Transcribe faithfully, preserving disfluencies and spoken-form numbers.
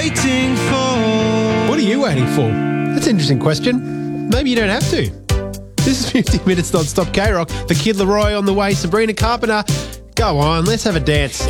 Waiting for. What are you waiting for? That's an interesting question. Maybe you don't have to. This is fifty minutes non-stop K-Rock. The Kid Laroi on the way. Sabrina Carpenter. Go on, let's have a dance.